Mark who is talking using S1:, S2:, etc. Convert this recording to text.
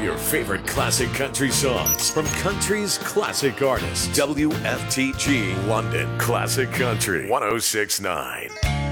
S1: your favorite classic country songs from country's classic artists. WFTG London Classic Country 1069.